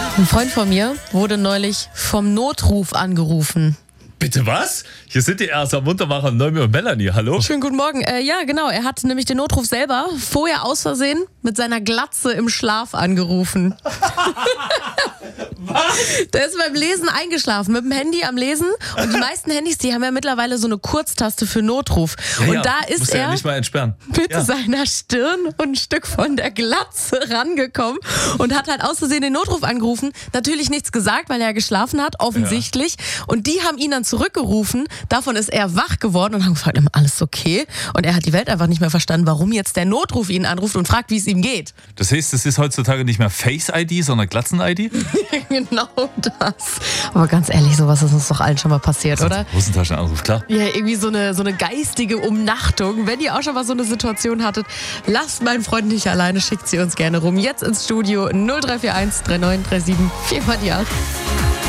Ein Freund von mir wurde neulich vom Notruf angerufen. Bitte was? Hier sind die Erster Muntermacher Noemi und Melanie. Hallo? Schönen guten Morgen. Ja, genau. Er hat nämlich den Notruf selber vorher aus Versehen mit seiner Glatze im Schlaf angerufen. Was? Der ist beim Lesen eingeschlafen, mit dem Handy am Lesen. Und die meisten Handys, die haben ja mittlerweile so eine Kurztaste für Notruf. Ja, und da ist muss er ja nicht mal entsperren. mit seiner Stirn und ein Stück von der Glatze rangekommen und hat halt aus Versehen den Notruf angerufen. Natürlich nichts gesagt, weil er geschlafen hat, offensichtlich. Ja. Und die haben ihn dann zurückgerufen. Davon ist er wach geworden und haben gefragt, alles okay? Und er hat die Welt einfach nicht mehr verstanden, warum jetzt der Notruf ihn anruft und fragt, wie es ihm geht. Das heißt, es ist heutzutage nicht mehr Face-ID, sondern Glatzen-ID? Genau das. Aber ganz ehrlich, sowas ist uns doch allen schon mal passiert, oder? Hosentaschenanruf, klar. Ja, irgendwie so eine geistige Umnachtung. Wenn ihr auch schon mal so eine Situation hattet, lasst meinen Freund nicht alleine, schickt sie uns gerne rum. Jetzt ins Studio 0341 3937 4 mal die 8.